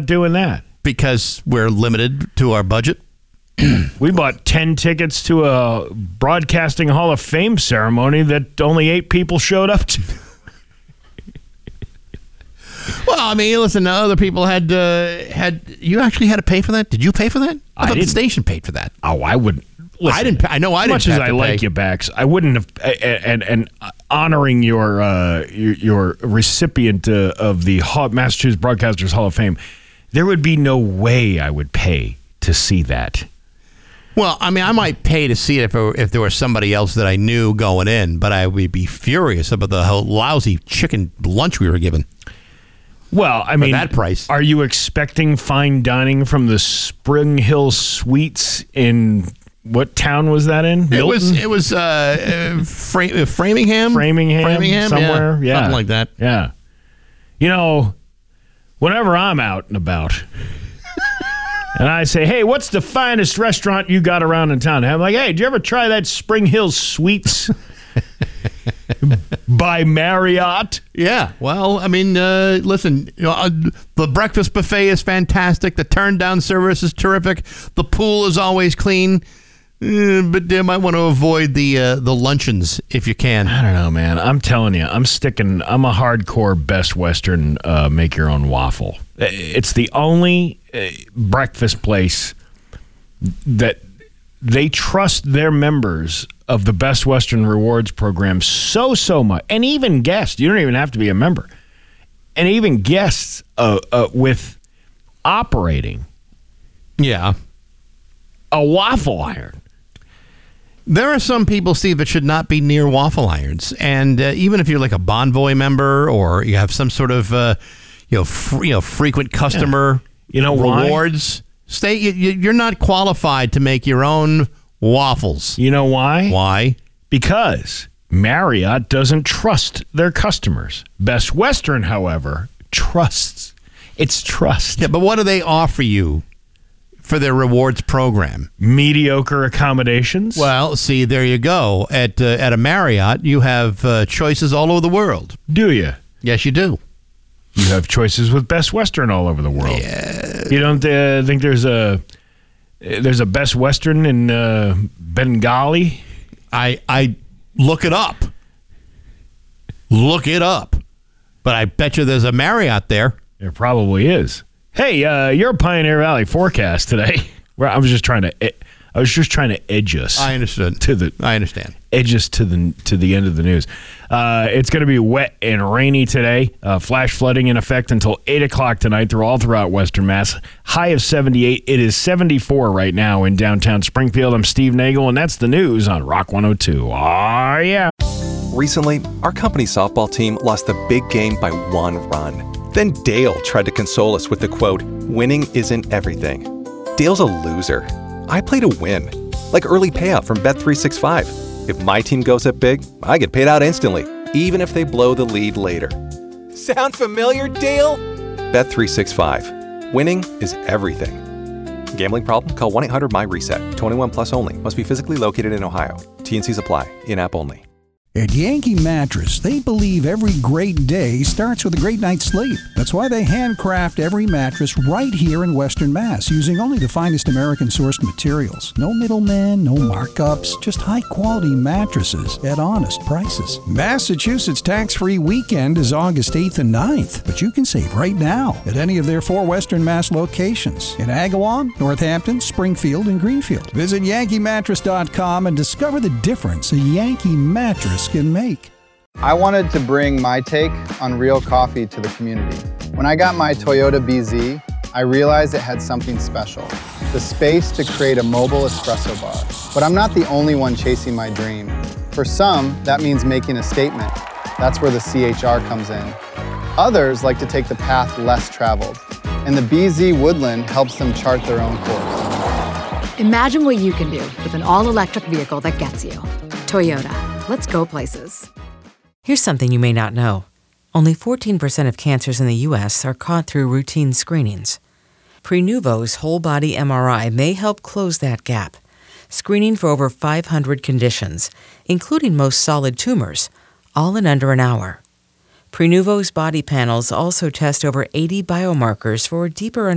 doing that? Because we're limited to our budget. We bought 10 tickets to a Broadcasting Hall of Fame ceremony that only 8 people showed up to. Well, I mean, listen, other people had you actually had to pay for that? Did you pay for that? I thought the station paid for that. Oh, I wouldn't. Listen, I didn't. I know I didn't. As much as I like you, Bax, I wouldn't have. And honoring your recipient of the Massachusetts Broadcasters Hall of Fame, there would be no way I would pay to see that. Well, I mean, I might pay to see it if there was somebody else that I knew going in, but I would be furious about the whole lousy chicken lunch we were given. Well, I mean, that price. Are you expecting fine dining from the Spring Hill Suites in what town was that in? Milton? It was Framingham. Framingham, somewhere, yeah, something like that. Yeah. You know, whenever I'm out and about, and I say, "Hey, what's the finest restaurant you got around in town?" And I'm like, "Hey, did you ever try that Spring Hill Suites?" By Marriott. Yeah. Well, I mean, listen, the breakfast buffet is fantastic. The turn down service is terrific. The pool is always clean. But you might want to avoid the luncheons if you can. I don't know, man. I'm telling you, I'm a hardcore Best Western make your own waffle. It's the only breakfast place that they trust their members of the Best Western Rewards program so much. And even guests, you don't even have to be a member. And even guests with operating a waffle iron. There are some people, Steve, that should not be near waffle irons. And even if you're like a Bonvoy member or you have some sort of frequent customer rewards, you're not qualified to make your own waffles. You know why? Why? Because Marriott doesn't trust their customers. Best Western, however, trusts. It's trust. Yeah, but what do they offer you for their rewards program? Mediocre accommodations. Well, see, there you go. At a Marriott, you have choices all over the world. Do you? Yes, you do. You have choices with Best Western all over the world. Yeah. You don't think there's a Best Western in Bengali? I look it up. Look it up. But I bet you there's a Marriott there. There probably is. Hey, your Pioneer Valley forecast today. Well, I was just trying to edge us. I understood. I understand. Edge us to the end of the news. It's going to be wet and rainy today. Flash flooding in effect until 8 o'clock tonight all throughout Western Mass. High of 78. It is 74 right now in downtown Springfield. I'm Steve Nagel, and that's the news on Rock 102. Oh, yeah. Recently, our company softball team lost the big game by 1 run. Then Dale tried to console us with the quote, "Winning isn't everything." Dale's a loser. I play to win, like early payout from Bet365. If my team goes up big, I get paid out instantly, even if they blow the lead later. Sound familiar, Dale? Bet365. Winning is everything. Gambling problem? Call 1-800-MY-RESET. 21 plus only. Must be physically located in Ohio. T&Cs apply. In-app only. At Yankee Mattress, they believe every great day starts with a great night's sleep. That's why they handcraft every mattress right here in Western Mass, using only the finest American-sourced materials. No middlemen, no markups, just high-quality mattresses at honest prices. Massachusetts tax-free weekend is August 8th and 9th, but you can save right now at any of their 4 Western Mass locations in Agawam, Northampton, Springfield, and Greenfield. Visit yankeemattress.com and discover the difference a Yankee mattress can make. I wanted to bring my take on real coffee to the community. When I got my Toyota BZ, I realized it had something special, the space to create a mobile espresso bar. But I'm not the only one chasing my dream. For some, that means making a statement. That's where the CHR comes in. Others like to take the path less traveled, and the BZ Woodland helps them chart their own course. Imagine what you can do with an all-electric vehicle that gets you. Toyota. Let's go places. Here's something you may not know. Only 14% of cancers in the U.S. are caught through routine screenings. Prenuvo's whole-body MRI may help close that gap, screening for over 500 conditions, including most solid tumors, all in under an hour. Prenuvo's body panels also test over 80 biomarkers for a deeper